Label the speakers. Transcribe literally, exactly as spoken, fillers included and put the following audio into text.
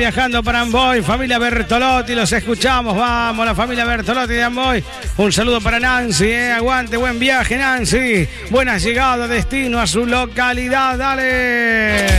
Speaker 1: viajando para Amboy, familia Bertolotti, los escuchamos, vamos, la familia Bertolotti de Amboy. Un saludo para Nancy, eh, aguante, buen viaje Nancy, buena llegada, destino a su localidad, dale.